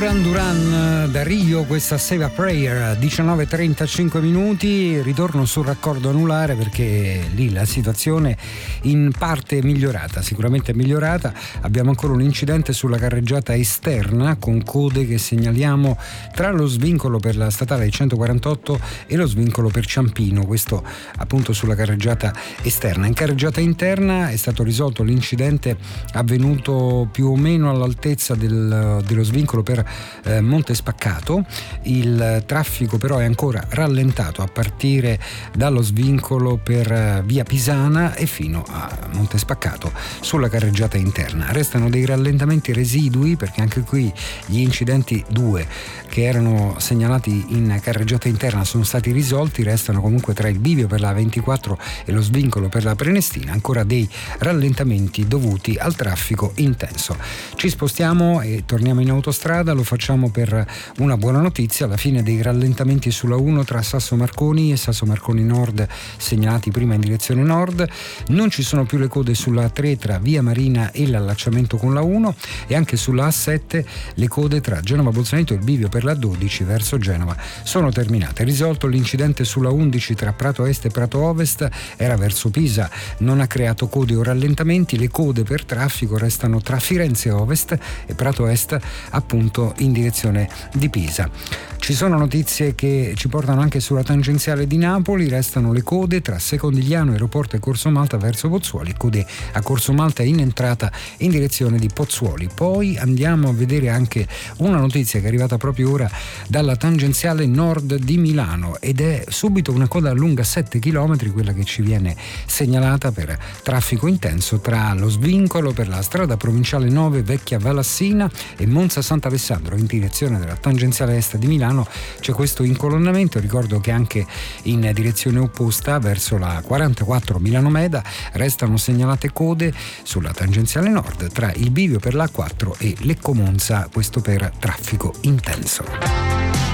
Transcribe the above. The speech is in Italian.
Duran Duran da Rio, questa Save a Prayer, 19:35 minuti. Ritorno sul raccordo anulare perché lì la situazione in parte è migliorata, sicuramente è migliorata. Abbiamo ancora un incidente sulla carreggiata esterna con code che segnaliamo tra lo svincolo per la statale 148 e lo svincolo per Ciampino, questo appunto sulla carreggiata esterna. In carreggiata interna è stato risolto l'incidente avvenuto più o meno all'altezza dello svincolo per Monte Spaccato. Il traffico però è ancora rallentato a partire dallo svincolo per via Pisana e fino a Monte Spaccato sulla carreggiata interna. Restano dei rallentamenti residui perché anche qui gli incidenti 2 che erano segnalati in carreggiata interna sono stati risolti. Restano comunque tra il bivio per la 24 e lo svincolo per la Prenestina ancora dei rallentamenti dovuti al traffico intenso. Ci spostiamo e torniamo in autostrada. Lo facciamo per una buona notizia: alla fine dei rallentamenti sulla 1 tra Sasso Marconi e Sasso Marconi Nord segnalati prima in direzione nord. Non ci sono più le code sulla 3 tra via Marina e l'allacciamento con la 1 e anche sulla A7 le code tra Genova Bolzaneto e il bivio per la 12 verso Genova sono terminate. Risolto l'incidente sulla 11 tra Prato Est e Prato Ovest, era verso Pisa, non ha creato code o rallentamenti. Le code per traffico restano tra Firenze Ovest e Prato Est appunto in direzione di Pisa. Ci sono notizie che ci portano anche sulla tangenziale di Napoli. Restano le code tra Secondigliano, Aeroporto e Corso Malta verso Pozzuoli, code a Corso Malta in entrata in direzione di Pozzuoli. Poi andiamo a vedere anche una notizia che è arrivata proprio ora dalla tangenziale nord di Milano ed è subito una coda lunga 7 km, quella che ci viene segnalata per traffico intenso tra lo svincolo per la strada provinciale 9 Vecchia Valassina e Monza Sant'Alessandro in direzione della tangenziale est di Milano. C'è questo incolonnamento. Ricordo che anche in direzione opposta verso la 44 Milano Meda restano segnalate code sulla tangenziale nord tra il bivio per la 4 e Lecco Monza, questo per traffico intenso.